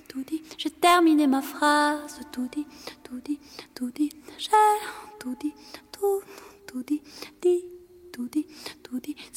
tout dit. J'ai terminé ma phrase, tout dit, tout dit, tout dit. J'ai tout dit, tout dit, dit, tout dit, tout dit.